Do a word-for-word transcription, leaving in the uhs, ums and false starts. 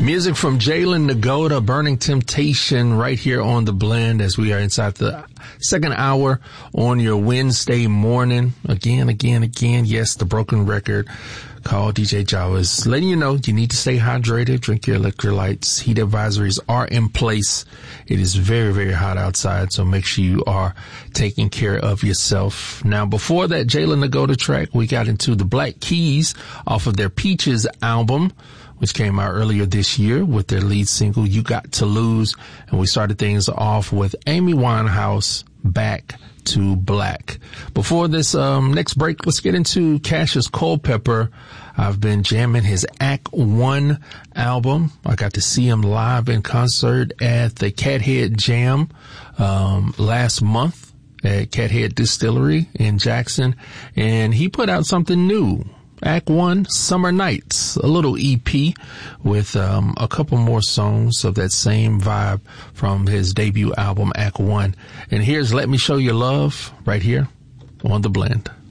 Music from Jalen Nagoda, Burning Temptation, right here on The Blend as we are inside the second hour on your Wednesday morning. Again, again, again, yes, the broken record called D J Jawas. Letting you know you need to stay hydrated, drink your electrolytes. Heat advisories are in place. It is very, very hot outside, so make sure you are taking care of yourself. Now, before that Jalen Nagoda track, we got into the Black Keys off of their Peaches album, which came out earlier this year with their lead single, You Got to Lose. And we started things off with Amy Winehouse, Back to Black. Before this um next break, let's get into Cassius Culpepper. I've been jamming his Act One album. I got to see him live in concert at the Cathead Jam um last month at Cathead Distillery in Jackson, and he put out something new. Act One, Summer Nights, a little E P with um, a couple more songs of that same vibe from his debut album, Act One. And here's Let Me Show You Love right here on The Blend.